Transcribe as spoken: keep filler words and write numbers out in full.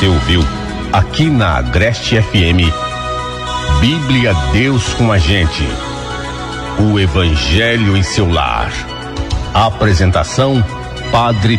você ouviu aqui na Agreste F M, Bíblia Deus com a gente, o Evangelho em seu lar. Apresentação, Padre